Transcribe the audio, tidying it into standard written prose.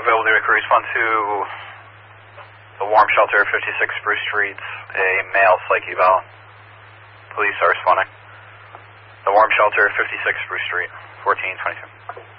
available to respond to the warm shelter, 56 Spruce Street, a male psych eval. Police are responding. The warm shelter, 56 Spruce Street, 1422.